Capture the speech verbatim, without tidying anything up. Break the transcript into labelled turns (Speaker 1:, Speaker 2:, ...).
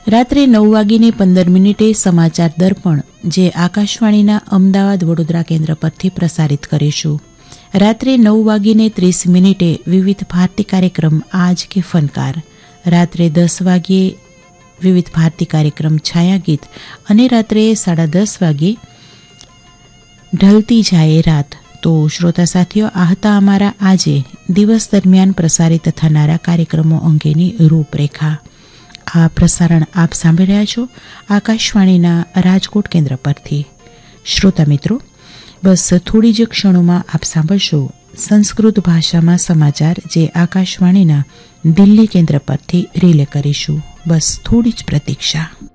Speaker 1: રાત્રે નવ વાગીને પંદર મિનિટે સમાચાર દર્પણ, જે આકાશવાણીના અમદાવાદ વડોદરા કેન્દ્ર પરથી પ્રસારિત કરીશું. રાત્રે નવ વાગીને ત્રીસ મિનિટે વિવિધ ભારતી કાર્યક્રમ આજ કે ફનકાર. રાત્રે દસ વાગ્યે વિવિધ ભારતી કાર્યક્રમ છાયા ગીત અને રાત્રે સાડા દસ વાગ્યે ઢલતી જાય રાત. તો શ્રોતા સાથીઓ, આ હતા અમારા આજે દિવસ દરમિયાન પ્રસારિત થનારા કાર્યક્રમો અંગેની રૂપરેખા. આ પ્રસારણ આપ સાંભળી રહ્યા છો આકાશવાણીના રાજકોટ કેન્દ્ર પરથી. શ્રોતા મિત્રો, બસ થોડી જ ક્ષણોમાં આપ સાંભળશો સંસ્કૃત ભાષામાં સમાચાર, જે આકાશવાણીના દિલ્હી કેન્દ્ર પરથી રિલે કરીશું. બસ થોડી જ પ્રતીક્ષા.